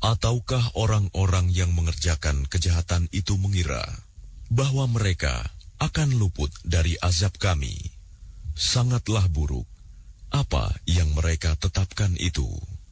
Ataukah orang-orang yang mengerjakan kejahatan itu mengira bahwa mereka akan luput dari azab kami? Sangatlah buruk apa yang mereka tetapkan itu.